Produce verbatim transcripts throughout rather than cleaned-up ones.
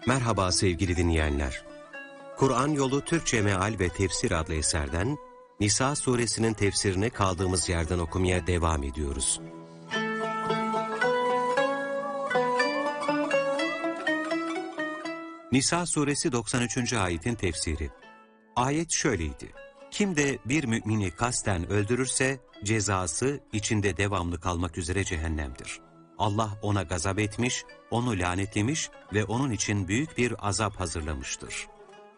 Merhaba sevgili dinleyenler. Kur'an Yolu Türkçe Meal ve Tefsir adlı eserden Nisa suresinin tefsirini kaldığımız yerden okumaya devam ediyoruz. Nisa suresi doksan üçüncü ayetin tefsiri. Ayet şöyleydi: Kim de bir mümini kasten öldürürse cezası içinde devamlı kalmak üzere cehennemdir. Allah ona gazap etmiş, onu lanetlemiş ve onun için büyük bir azap hazırlamıştır.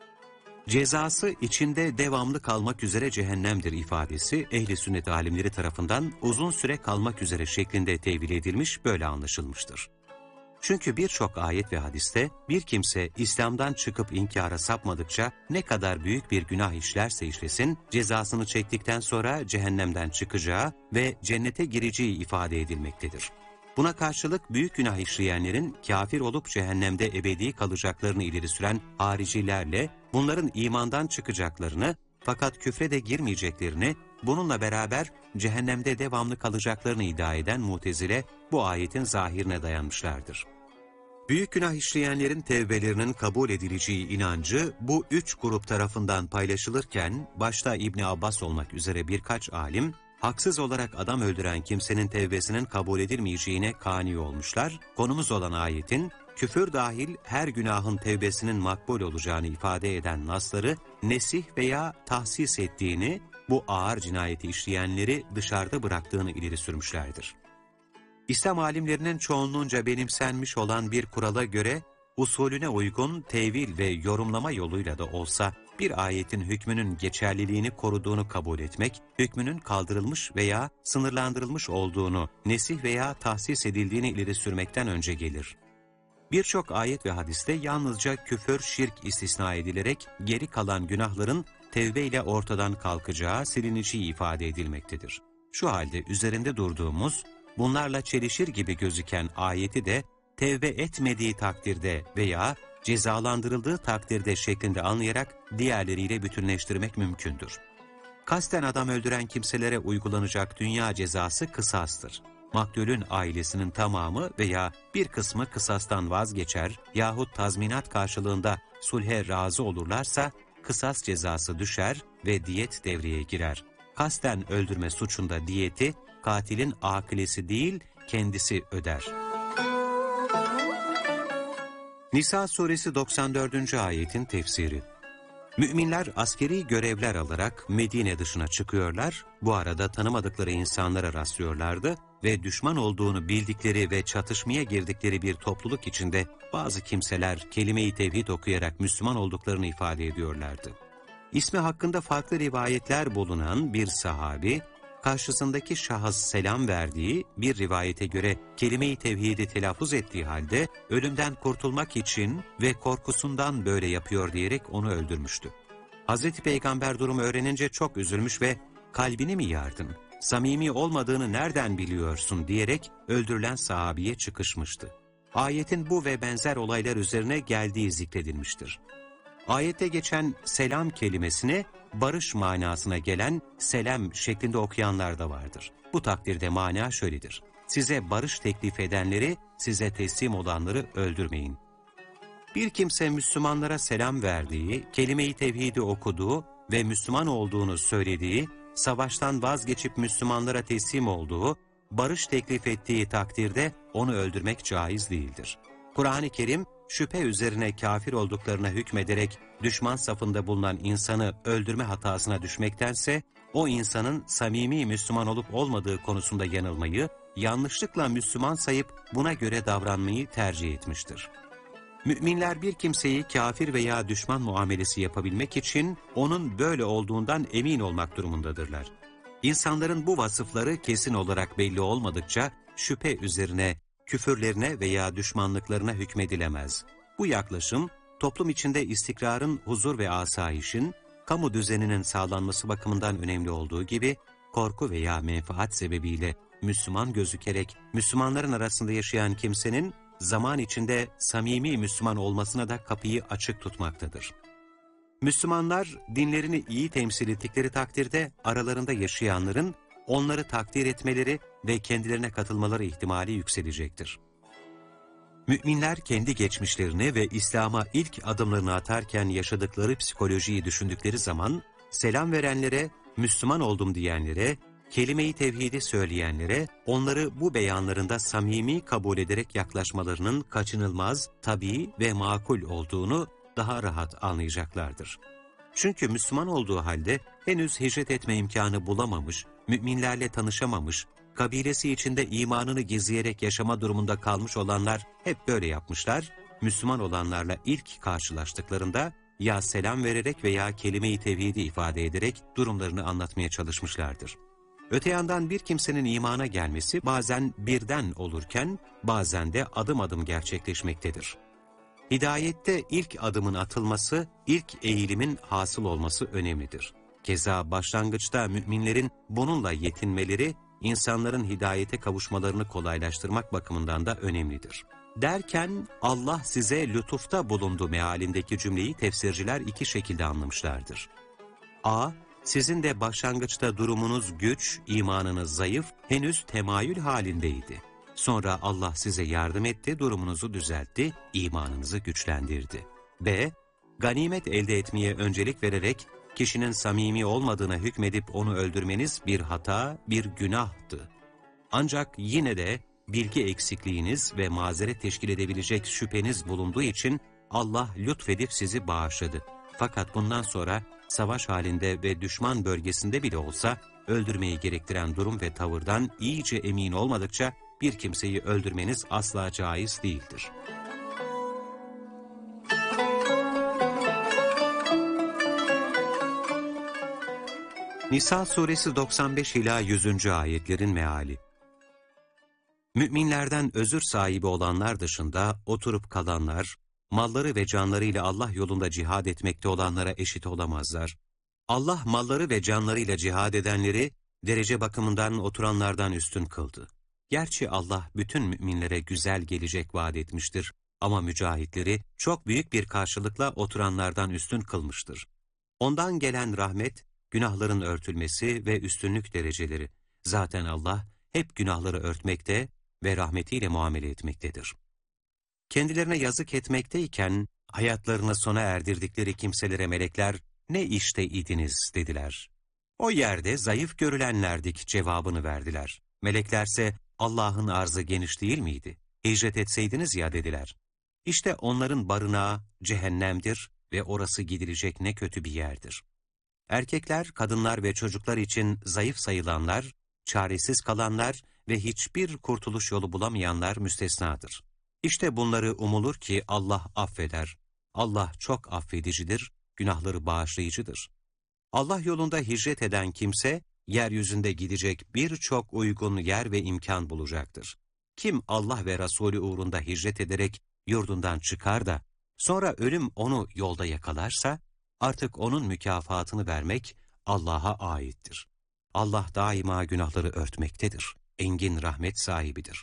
Cezası içinde devamlı kalmak üzere cehennemdir ifadesi ehli sünnet alimleri tarafından uzun süre kalmak üzere şeklinde tevil edilmiş, böyle anlaşılmıştır. Çünkü birçok ayet ve hadiste bir kimse İslam'dan çıkıp inkara sapmadıkça ne kadar büyük bir günah işlerse işlesin, cezasını çektikten sonra cehennemden çıkacağı ve cennete gireceği ifade edilmektedir. Buna karşılık büyük günah işleyenlerin kafir olup cehennemde ebedi kalacaklarını ileri süren haricilerle bunların imandan çıkacaklarını fakat küfre de girmeyeceklerini, bununla beraber cehennemde devamlı kalacaklarını iddia eden Mutezile bu ayetin zahirine dayanmışlardır. Büyük günah işleyenlerin tevbelerinin kabul edileceği inancı bu üç grup tarafından paylaşılırken, başta İbni Abbas olmak üzere birkaç alim, haksız olarak adam öldüren kimsenin tevbesinin kabul edilmeyeceğine kani olmuşlar. Konumuz olan ayetin, küfür dahil her günahın tevbesinin makbul olacağını ifade eden nasları nesih veya tahsis ettiğini, bu ağır cinayeti işleyenleri dışarıda bıraktığını ileri sürmüşlerdir. İslam alimlerinin çoğunluğunca benimsenmiş olan bir kurala göre, usulüne uygun tevil ve yorumlama yoluyla da olsa, bir ayetin hükmünün geçerliliğini koruduğunu kabul etmek, hükmünün kaldırılmış veya sınırlandırılmış olduğunu, nesih veya tahsis edildiğini ileri sürmekten önce gelir. Birçok ayet ve hadiste yalnızca küfür, şirk istisna edilerek geri kalan günahların tevbe ile ortadan kalkacağı, silineceği ifade edilmektedir. Şu halde üzerinde durduğumuz, bunlarla çelişir gibi gözüken ayeti de tevbe etmediği takdirde veya cezalandırıldığı takdirde şeklinde anlayarak diğerleriyle bütünleştirmek mümkündür. Kasten adam öldüren kimselere uygulanacak dünya cezası kısastır. Maktulün ailesinin tamamı veya bir kısmı kısastan vazgeçer yahut tazminat karşılığında sulhe razı olurlarsa kısas cezası düşer ve diyet devreye girer. Kasten öldürme suçunda diyeti katilin akilesi değil kendisi öder. Nisa suresi doksan dördüncü ayetin tefsiri. Müminler askeri görevler alarak Medine dışına çıkıyorlar, bu arada tanımadıkları insanlara rastlıyorlardı ve düşman olduğunu bildikleri ve çatışmaya girdikleri bir topluluk içinde bazı kimseler kelime-i tevhid okuyarak Müslüman olduklarını ifade ediyorlardı. İsmi hakkında farklı rivayetler bulunan bir sahabi, karşısındaki şahıs selam verdiği, bir rivayete göre kelime-i tevhidi telaffuz ettiği halde ölümden kurtulmak için ve korkusundan böyle yapıyor diyerek onu öldürmüştü. Hazreti Peygamber durumu öğrenince çok üzülmüş ve kalbini mi yardın, samimi olmadığını nereden biliyorsun diyerek öldürülen sahabiye çıkışmıştı. Ayetin bu ve benzer olaylar üzerine geldiği zikredilmiştir. Ayette geçen selam kelimesini barış manasına gelen selam şeklinde okuyanlar da vardır. Bu takdirde mana şöyledir: size barış teklif edenleri, size teslim olanları öldürmeyin. Bir kimse Müslümanlara selam verdiği, kelime-i tevhidi okuduğu ve Müslüman olduğunu söylediği, savaştan vazgeçip Müslümanlara teslim olduğu, barış teklif ettiği takdirde onu öldürmek caiz değildir. Kur'an-ı Kerim, şüphe üzerine kafir olduklarına hükmederek düşman safında bulunan insanı öldürme hatasına düşmektense, o insanın samimi Müslüman olup olmadığı konusunda yanılmayı, yanlışlıkla Müslüman sayıp buna göre davranmayı tercih etmiştir. Müminler bir kimseyi kafir veya düşman muamelesi yapabilmek için onun böyle olduğundan emin olmak durumundadırlar. İnsanların bu vasıfları kesin olarak belli olmadıkça şüphe üzerine küfürlerine veya düşmanlıklarına hükmedilemez. Bu yaklaşım, toplum içinde istikrarın, huzur ve asayişin, kamu düzeninin sağlanması bakımından önemli olduğu gibi, korku veya menfaat sebebiyle Müslüman gözükerek Müslümanların arasında yaşayan kimsenin zaman içinde samimi Müslüman olmasına da kapıyı açık tutmaktadır. Müslümanlar dinlerini iyi temsil ettikleri takdirde aralarında yaşayanların onları takdir etmeleri ve kendilerine katılmaları ihtimali yükselecektir. Müminler kendi geçmişlerini ve İslam'a ilk adımlarını atarken yaşadıkları psikolojiyi düşündükleri zaman, selam verenlere, Müslüman oldum diyenlere, kelime-i tevhidi söyleyenlere, onları bu beyanlarında samimi kabul ederek yaklaşmalarının kaçınılmaz, tabii ve makul olduğunu daha rahat anlayacaklardır. Çünkü Müslüman olduğu halde henüz hicret etme imkanı bulamamış, müminlerle tanışamamış, kabilesi içinde imanını gizleyerek yaşama durumunda kalmış olanlar hep böyle yapmışlar, Müslüman olanlarla ilk karşılaştıklarında ya selam vererek veya kelime-i tevhidi ifade ederek durumlarını anlatmaya çalışmışlardır. Öte yandan bir kimsenin imana gelmesi bazen birden olurken bazen de adım adım gerçekleşmektedir. Hidayette ilk adımın atılması, ilk eğilimin hasıl olması önemlidir. Keza başlangıçta müminlerin bununla yetinmeleri, insanların hidayete kavuşmalarını kolaylaştırmak bakımından da önemlidir. Derken Allah size lütufta bulundu mealindeki cümleyi tefsirciler iki şekilde anlamışlardır. A. Sizin de başlangıçta durumunuz güç, imanınız zayıf, henüz temayül halindeydi. Sonra Allah size yardım etti, durumunuzu düzeltti, imanınızı güçlendirdi. B. Ganimet elde etmeye öncelik vererek kişinin samimi olmadığına hükmedip onu öldürmeniz bir hata, bir günahtı. Ancak yine de bilgi eksikliğiniz ve mazeret teşkil edebilecek şüpheniz bulunduğu için Allah lütfedip sizi bağışladı. Fakat bundan sonra savaş halinde ve düşman bölgesinde bile olsa öldürmeyi gerektiren durum ve tavırdan iyice emin olmadıkça bir kimseyi öldürmeniz asla caiz değildir. Nisa suresi doksan beş ila yüzüncü ayetlerin meali. Müminlerden özür sahibi olanlar dışında oturup kalanlar, malları ve canlarıyla Allah yolunda cihad etmekte olanlara eşit olamazlar. Allah malları ve canlarıyla cihad edenleri derece bakımından oturanlardan üstün kıldı. Gerçi Allah bütün müminlere güzel gelecek vaat etmiştir ama mücahitleri çok büyük bir karşılıkla oturanlardan üstün kılmıştır. Ondan gelen rahmet, günahların örtülmesi ve üstünlük dereceleri. Zaten Allah hep günahları örtmekte ve rahmetiyle muamele etmektedir. Kendilerine yazık etmekteyken hayatlarını sona erdirdikleri kimselere melekler ne işte idiniz dediler. O yerde zayıf görülenlerdik cevabını verdiler. Meleklerse Allah'ın arzı geniş değil miydi? Hicret etseydiniz ya dediler. İşte onların barınağı cehennemdir ve orası gidilecek ne kötü bir yerdir. Erkekler, kadınlar ve çocuklar için zayıf sayılanlar, çaresiz kalanlar ve hiçbir kurtuluş yolu bulamayanlar müstesnadır. İşte bunları umulur ki Allah affeder. Allah çok affedicidir, günahları bağışlayıcıdır. Allah yolunda hicret eden kimse, yeryüzünde gidecek birçok uygun yer ve imkan bulacaktır. Kim Allah ve Resulü uğrunda hicret ederek yurdundan çıkar da, sonra ölüm onu yolda yakalarsa, artık onun mükafatını vermek Allah'a aittir. Allah daima günahları örtmektedir. Engin rahmet sahibidir.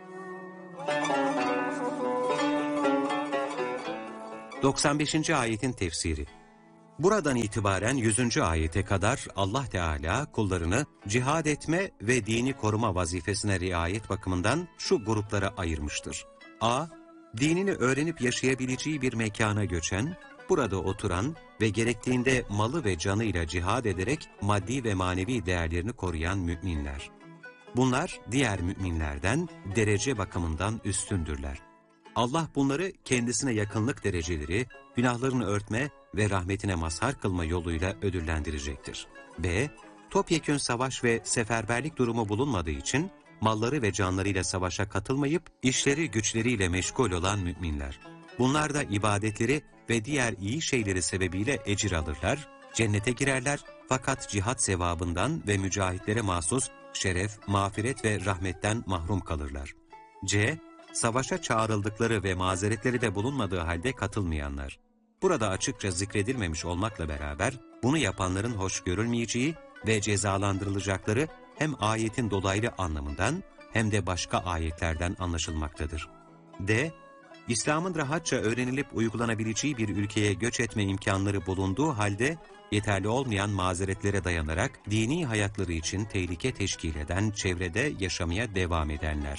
doksan beşinci ayetin tefsiri. Buradan itibaren yüzüncü ayete kadar Allah Teala kullarını cihad etme ve dini koruma vazifesine riayet bakımından şu gruplara ayırmıştır. A. Dinini öğrenip yaşayabileceği bir mekana göçen, burada oturan ve gerektiğinde malı ve canıyla cihad ederek maddi ve manevi değerlerini koruyan müminler. Bunlar diğer müminlerden derece bakımından üstündürler. Allah bunları kendisine yakınlık dereceleri, günahlarını örtme ve rahmetine mazhar kılma yoluyla ödüllendirecektir. B. Topyekün savaş ve seferberlik durumu bulunmadığı için malları ve canlarıyla savaşa katılmayıp işleri güçleriyle meşgul olan müminler. Bunlar da ibadetleri ve diğer iyi şeyleri sebebiyle ecir alırlar, cennete girerler fakat cihat sevabından ve mücahitlere mahsus şeref, mağfiret ve rahmetten mahrum kalırlar. C. Savaşa çağrıldıkları ve mazeretleri de bulunmadığı halde katılmayanlar. Burada açıkça zikredilmemiş olmakla beraber bunu yapanların hoş görülmeyeceği ve cezalandırılacakları hem ayetin dolaylı anlamından hem de başka ayetlerden anlaşılmaktadır. D. İslam'ın rahatça öğrenilip uygulanabileceği bir ülkeye göç etme imkanları bulunduğu halde yeterli olmayan mazeretlere dayanarak dini hayatları için tehlike teşkil eden çevrede yaşamaya devam edenler.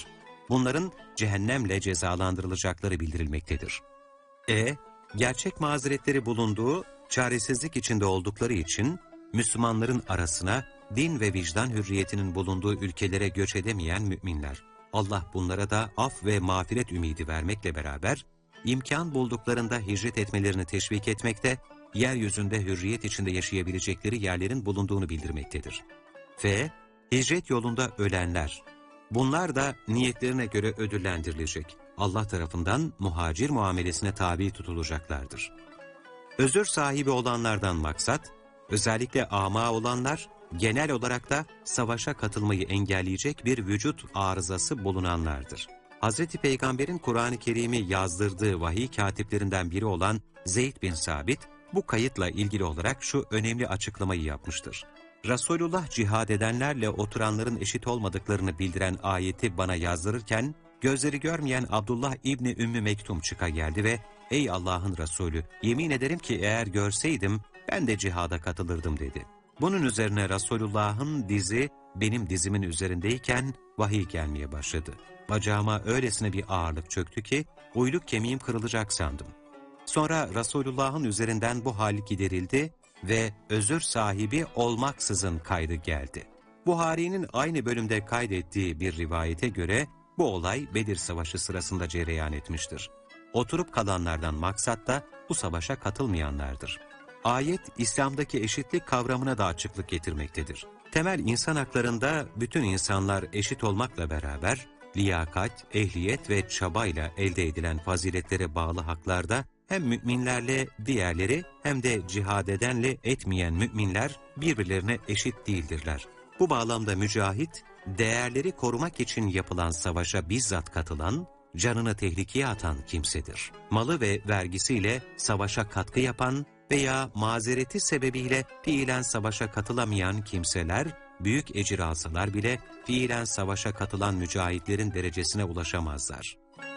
bunların cehennemle cezalandırılacakları bildirilmektedir. E. Gerçek mazeretleri bulunduğu, çaresizlik içinde oldukları için Müslümanların arasına din ve vicdan hürriyetinin bulunduğu ülkelere göç edemeyen müminler. Allah bunlara da af ve mağfiret ümidi vermekle beraber, imkan bulduklarında hicret etmelerini teşvik etmekte, yeryüzünde hürriyet içinde yaşayabilecekleri yerlerin bulunduğunu bildirmektedir. F. Hicret yolunda ölenler. Bunlar da niyetlerine göre ödüllendirilecek. Allah tarafından muhacir muamelesine tabi tutulacaklardır. Özür sahibi olanlardan maksat, özellikle ama olanlar, genel olarak da savaşa katılmayı engelleyecek bir vücut arızası bulunanlardır. Hazreti Peygamber'in Kur'an-ı Kerim'i yazdırdığı vahiy katiplerinden biri olan Zeyd bin Sabit, bu kayıtla ilgili olarak şu önemli açıklamayı yapmıştır. Resulullah cihad edenlerle oturanların eşit olmadıklarını bildiren ayeti bana yazdırırken, gözleri görmeyen Abdullah İbni Ümmü Mektum çıka geldi ve ''Ey Allah'ın Resulü, yemin ederim ki eğer görseydim ben de cihada katılırdım.'' dedi. Bunun üzerine Resulullah'ın dizi benim dizimin üzerindeyken vahiy gelmeye başladı. Bacağıma öylesine bir ağırlık çöktü ki uyluk kemiğim kırılacak sandım. Sonra Resulullah'ın üzerinden bu hal giderildi ve özür sahibi olmaksızın kaydı geldi. Buhari'nin aynı bölümde kaydettiği bir rivayete göre bu olay Bedir Savaşı sırasında cereyan etmiştir. Oturup kalanlardan maksat da bu savaşa katılmayanlardır. Ayet, İslam'daki eşitlik kavramına da açıklık getirmektedir. Temel insan haklarında bütün insanlar eşit olmakla beraber, liyakat, ehliyet ve çabayla elde edilen faziletlere bağlı haklarda hem müminlerle diğerleri hem de cihad edenle etmeyen müminler birbirlerine eşit değildirler. Bu bağlamda mücahit, değerleri korumak için yapılan savaşa bizzat katılan, canını tehlikeye atan kimsedir. Malı ve vergisiyle savaşa katkı yapan veya mazereti sebebiyle fiilen savaşa katılamayan kimseler, büyük ecir alsalar bile fiilen savaşa katılan mücahitlerin derecesine ulaşamazlar.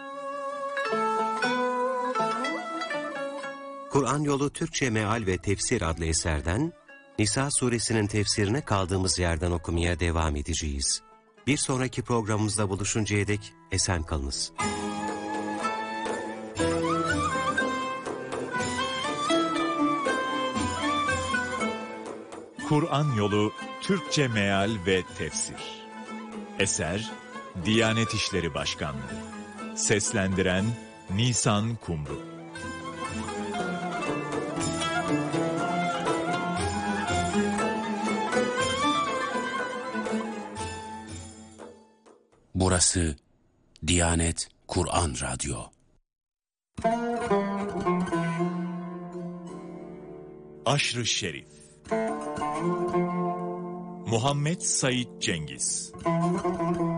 Kur'an Yolu Türkçe Meal ve Tefsir adlı eserden Nisa suresinin tefsirine kaldığımız yerden okumaya devam edeceğiz. Bir sonraki programımızda buluşuncaya dek esen kalınız. Kur'an Yolu Türkçe Meal ve Tefsir. Eser Diyanet İşleri Başkanlığı. Seslendiren Nisan Kumru. Burası Diyanet Kur'an Radyo. Aşr-ı Şerif. Muhammed Said Cengiz.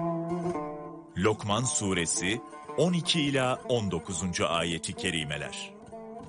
Lokman Suresi on iki ila on dokuzuncu ayeti kerimeler.